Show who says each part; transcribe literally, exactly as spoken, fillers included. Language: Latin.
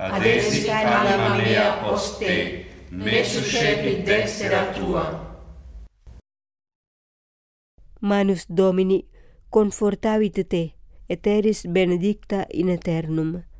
Speaker 1: adesic anima mea post te, me suscepit dextera tua.
Speaker 2: Manus Domini confortavit te, et eris benedicta in aeternum.